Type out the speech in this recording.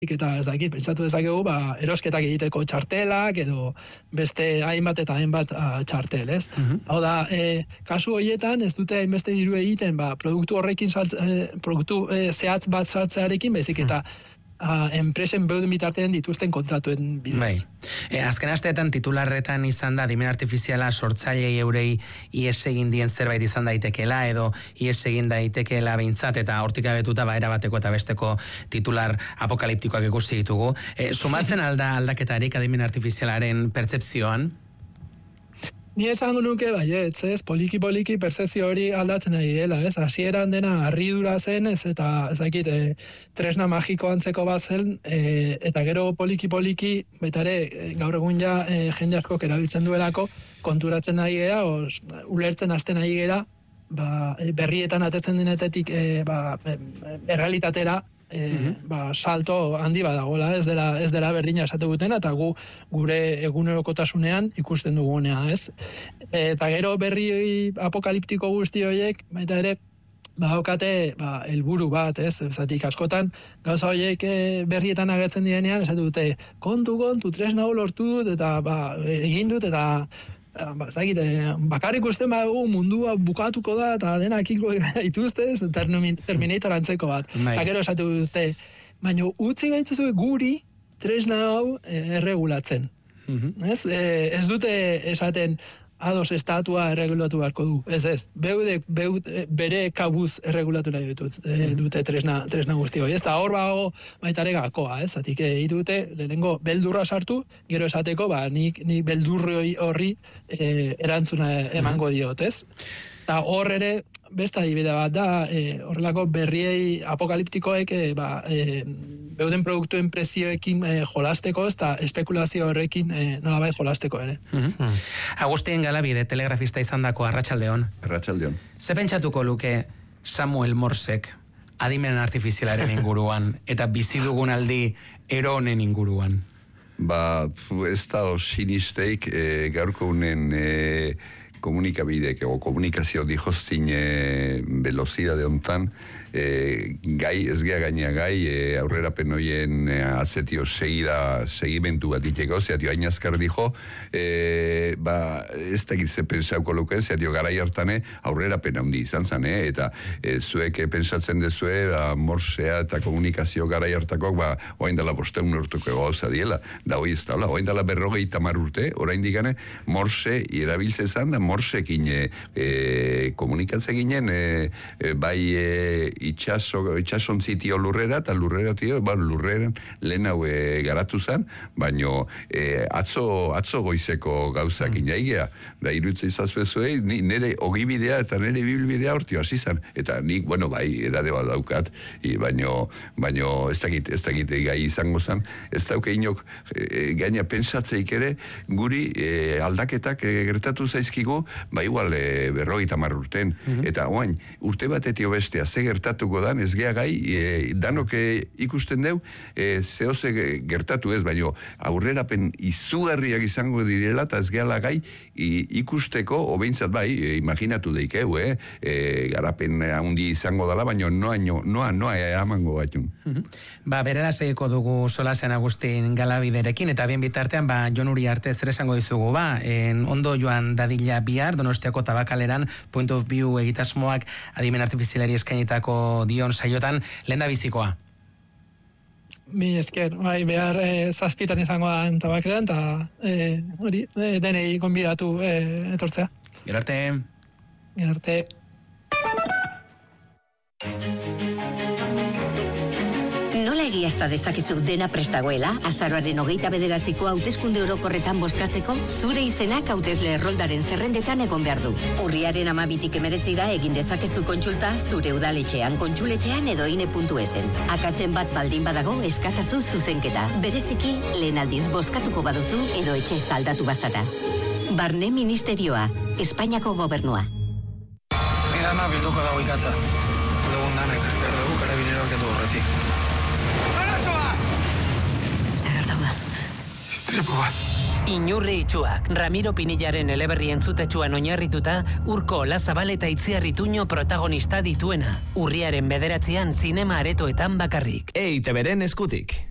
eta ez dakit, pentsatu dezakegu, erosketak egiteko txartelak, edo beste hainbat eta hainbat txartel, ez? Hau da, kasu horietan ez dute hainbeste diru egiten, produktu horrekin produktu zehatz bat saltzearekin, bezik eta enpresen beuden bitartean dituzten kontratuen bidez. Azken asteetan titularretan izan da adimen artifiziala sortzailei eurei ies egin dien zerbait izan daitekeela edo ies egin daitekeela behintzat eta hortik abetuta erabateko eta besteko titular apokaliptikoak ikusi ditugu. Sumatzen alda aldaketarik adimen artifizialaren pertzepzioan? Ni esango nuke baietz, ez, poliki percepzio hori aldatzen ari dela, ez, hasieran dena harridura zen, ez, eta ezakit, tresna magiko antzeko bat zen, eta gero poliki, baita ere, gaur egun ja jende askok erabiltzen duelako, konturatzen ari gera, ulertzen hasten ari gera, berrietan atetzen denetetik errealitatera, salto handi badagoela, ez dela berdina esate gutena, eta gure egunerokotasunean ikusten dugunea, ez? Eta gero berri apokaliptiko guzti horiek, baita ere, badokate helburu bat, ez? Zatik askotan, gauza horiek berrietan agertzen direnean, esate dute, kontu, tresna hau lortu dut, eta egin dut, eta bakarrik uste mundua bukatuko da eta denak iko dituztez Terminator antzeko bat. Eta gero esatu dute, baina utzi gaituzu guri tresna hau erregulatzen. Ez dute esaten ados estatua erregulatu beharko du. Ez. Bere kabuz erregulatu nahi dute tresna guzti hori. Ez da hor bago baitare gakoa, ez? Zatik dute lehenengo beldurra sartu, gero esateko, nik beldurri horri erantzuna emango diot, ez? Eta hor ere, beste adibide bat da, horrelako berriei apokaliptikoek beuden produktuen prezioekin jolasteko, eta espekulazio horrekin nolabait jolasteko ere. Agustin Galabide, telegrafista izandako, arratsaldeon. Arratsaldeon. Ze pentsatuko luke Samuel Morsek adimen artifizialaren inguruan, eta bizi dugun aldi ero honen inguruan? Ez da sinisteik gaurko unen komunikabidek o komunikazio dijostin velozidade hontan ez gea gaina aurrerapen hoien atzetio segimentu bat iteko, zeatio hain azkar dijo, ez dakit ze pensauko luke, zeatio garai hartane aurrerapen handi izan zan, eta zuek pensatzen dezue, morsea eta komunikazio garai hartakok, oain dela 500 urtuko gauza diela, da hoi ez da, oain dela 50 urte, orain digane, morse erabiltze zan, da morsekin komunikatze ginen, bai itxasontzitio lurrera, eta lurrera lurreren lehen hau garatu zen, baino atzo goizeko gauzak inaigea, da irutze izazpezuei, nire ogibidea eta nire bibilbidea hortio hasi zen, eta nik, bai, edade bat daukat, baino ez dakit gai izango zen, ez dauke inok gaina pensatzeik ere, guri aldaketak gertatu zaizkigu, igual 50 urten, eta oain, urte batetio bestea, ze gertatuko dan, ez gea gai, danok ikusten deu, zehoze gertatu ez, baino aurrerapen izugarriak izango direla, eta ez gehala gai ikusteko, obeintzat bai, imaginatu deikeu, garapen handi izango dela, baino noa amango batun. Berera segiko dugu solasean Agustin Galabiderekin, eta bien bitartean, Jon Uriarte zer esango dizugu, ondo joan dadila bihar, Donostiako Tabakaleran Point of View egitasmoak adimen artifizialari eskainitako dion saiotan, lehen da bizikoa. Mi esker, behar zazpitan izango da Tabakaleran, eta hori, denei konbidatu etortzea. Gerarte. Nola egiazta dezakezu dena prestagoela, azaroaren 29ko hauteskunde orokorretan bozkatzeko, zure izenak hautesle erroldaren zerrendetan egon behar du. Urriaren 12tik 19 egin dezakezu kontsulta zure udaletxean, kontsuletxean edo ine.esen. Akatzen bat baldin badago eskazazu zuzenketa. Bereziki, lehen aldiz bozkatuko baduzu edo etxe zaldatu bazara. Barne Ministerioa, Espainiako Gobernua. Dana bilduko dago ikatza. Dugun danak, berdugu karabineroak edu horretik. Istripu bat. Inurri itxuak, Ramiro Pinillaren eleberri entzutetsuan oinarrituta, Urko Olazabal eta Itziar Ituño protagonista dituena. Urriaren 9 zinema aretoetan bakarrik. EITBren eskutik.